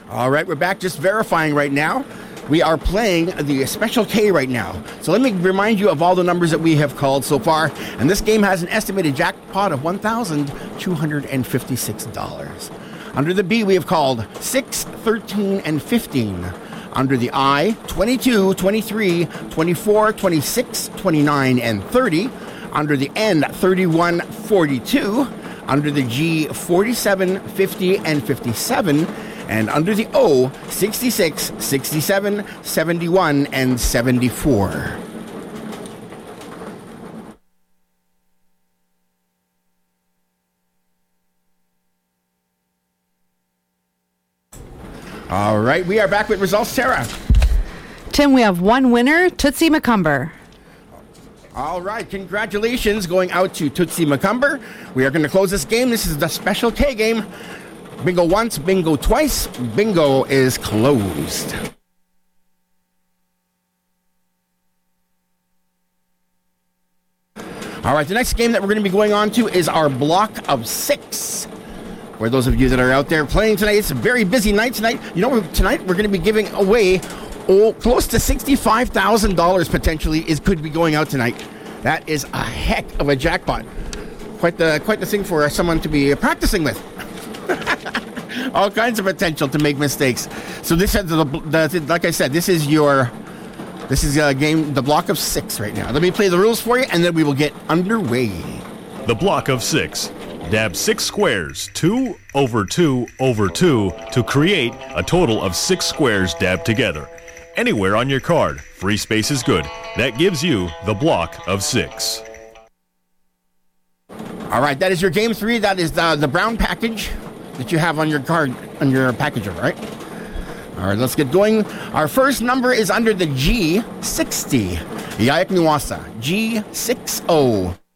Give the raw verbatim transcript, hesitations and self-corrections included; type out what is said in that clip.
All right, we're back just verifying right now. We are playing the Special K right now. So let me remind you of all the numbers that we have called so far. And this game has an estimated jackpot of one thousand two hundred fifty-six dollars. Under the B, we have called six, thirteen, and fifteen. Under the I, twenty-two, twenty-three, twenty-four, twenty-six, twenty-nine, and thirty. Under the N, thirty-one, forty-two. Under the G, forty-seven, fifty, and fifty-seven. And under the O, sixty-six, sixty-seven, seventy-one, and seventy-four. All right, we are back with results, Sarah. Tim, we have one winner, Tootsie McCumber. All right, congratulations going out to Tootsie McCumber. We are going to close this game. This is the Special K game. Bingo once, bingo twice. Bingo is closed. All right, the next game that we're going to be going on to is our block of six. For those of you that are out there playing tonight, it's a very busy night tonight. You know, tonight we're going to be giving away oh, close to sixty-five thousand dollars potentially is could be going out tonight. That is a heck of a jackpot. Quite the quite the thing for someone to be practicing with. All kinds of potential to make mistakes. So this is the, the like I said, this is your this is a game, the block of six right now. Let me play the rules for you, and then we will get underway. The block of six. Dab six squares, two over two over two, to create a total of six squares dabbed together. Anywhere on your card, free space is good. That gives you the block of six. All right, that is your game three. That is the, the brown package that you have on your card, on your package, all right? All right, let's get going. Our first number is under the G, sixty. Yayak Niwasa, G sixty.